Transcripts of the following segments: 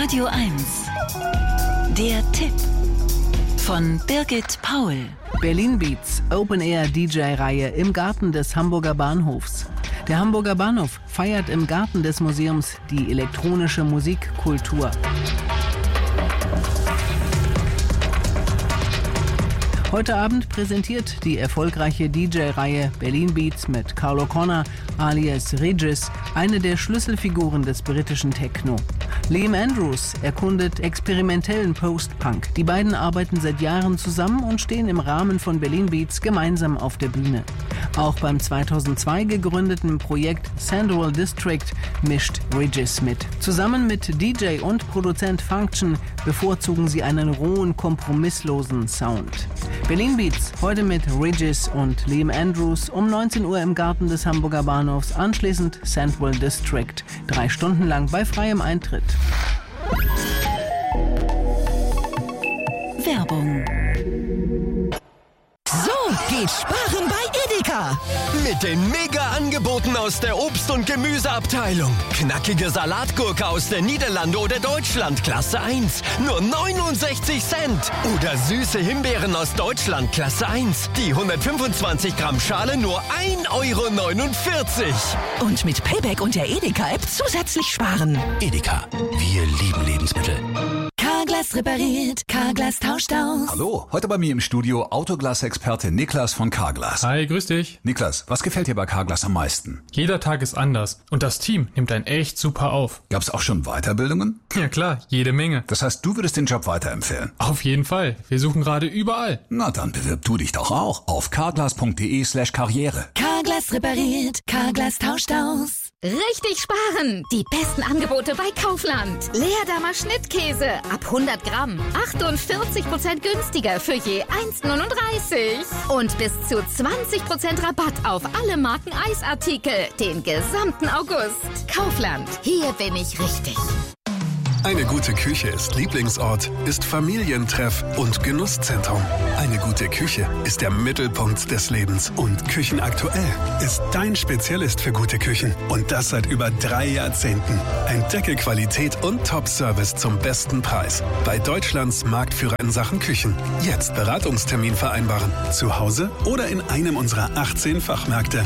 Radio 1. Der Tipp von Birgit Paul. Berlin Beats Open-Air-DJ-Reihe im Garten des Hamburger Bahnhofs. Der Hamburger Bahnhof feiert im Garten des Museums die elektronische Musikkultur. Heute Abend präsentiert die erfolgreiche DJ-Reihe Berlin Beats mit Carl O'Connor alias Regis eine der Schlüsselfiguren des britischen Techno. Liam Andrews erkundet experimentellen Post-Punk. Die beiden arbeiten seit Jahren zusammen und stehen im Rahmen von Berlin Beats gemeinsam auf der Bühne. Auch beim 2002 gegründeten Projekt Central District mischt Regis mit. Zusammen mit DJ und Produzent Function bevorzugen sie einen rohen, kompromisslosen Sound. Berlin Beats, heute mit Regis und Liam Andrews um 19 Uhr im Garten des Hamburger Bahnhofs, anschließend Central District, 3 Stunden lang bei freiem Eintritt. Werbung. So geht Sparen bei Edeka. Mit den Mega-Angeboten aus der Obst- und Gemüseabteilung. Knackige Salatgurke aus der Niederlande oder Deutschland, Klasse 1, nur 69 Cent. Oder süße Himbeeren aus Deutschland, Klasse 1, die 125 Gramm Schale nur 1,49 €. Und mit Payback und der Edeka-App zusätzlich sparen. Edeka, wir lieben Lebensmittel. Carglass repariert, Carglass tauscht aus. Hallo, heute bei mir im Studio Autoglas-Experte Niklas von Carglass. Hi, grüß dich. Niklas, was gefällt dir bei Carglass am meisten? Jeder Tag ist anders und das Team nimmt einen echt super auf. Gab's auch schon Weiterbildungen? Ja klar, jede Menge. Das heißt, du würdest den Job weiterempfehlen? Auf jeden Fall. Wir suchen gerade überall. Na, dann bewirb du dich doch auch auf carglass.de/karriere. Carglass repariert, Carglass tauscht aus. Richtig sparen! Die besten Angebote bei Kaufland. Leerdamer Schnittkäse ab 100 Gramm. 48% günstiger für je 1,39. Und bis zu 20% Rabatt auf alle Marken Eisartikel. Den gesamten August. Kaufland. Hier bin ich richtig. Eine gute Küche ist Lieblingsort, ist Familientreff und Genusszentrum. Eine gute Küche ist der Mittelpunkt des Lebens. Und Küchenaktuell ist dein Spezialist für gute Küchen. Und das seit über 3 Jahrzehnten. Entdecke Qualität und Top-Service zum besten Preis. Bei Deutschlands Marktführer in Sachen Küchen. Jetzt Beratungstermin vereinbaren. Zu Hause oder in einem unserer 18 Fachmärkte.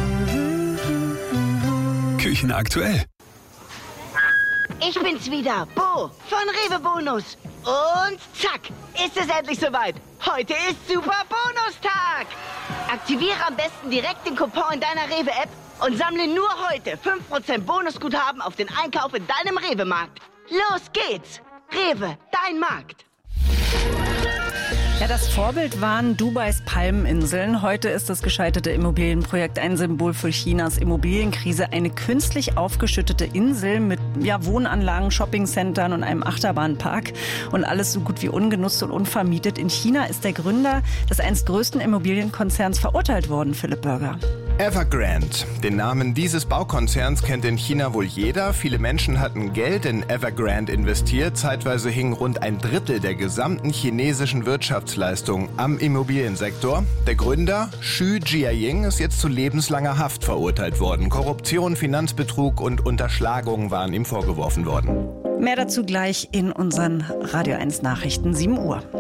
Küchenaktuell. Ich bin's wieder, Bo von Rewe Bonus. Und zack, ist es endlich soweit. Heute ist Super Bonustag. Aktiviere am besten direkt den Coupon in deiner Rewe-App und sammle nur heute 5% Bonusguthaben auf den Einkauf in deinem Rewe-Markt. Los geht's. Rewe, dein Markt. Ja, das Vorbild waren Dubais Palmeninseln. Heute ist das gescheiterte Immobilienprojekt ein Symbol für Chinas Immobilienkrise. Eine künstlich aufgeschüttete Insel mit Wohnanlagen, Shoppingcentern und einem Achterbahnpark. Und alles so gut wie ungenutzt und unvermietet. In China ist der Gründer des einst größten Immobilienkonzerns verurteilt worden, Philipp Burger. Evergrande. Den Namen dieses Baukonzerns kennt in China wohl jeder. Viele Menschen hatten Geld in Evergrande investiert. Zeitweise hing rund ein Drittel der gesamten chinesischen Wirtschaftsleistung am Immobiliensektor. Der Gründer, Xu Jiaying, ist jetzt zu lebenslanger Haft verurteilt worden. Korruption, Finanzbetrug und Unterschlagung waren ihm vorgeworfen worden. Mehr dazu gleich in unseren Radio 1 Nachrichten, 7 Uhr.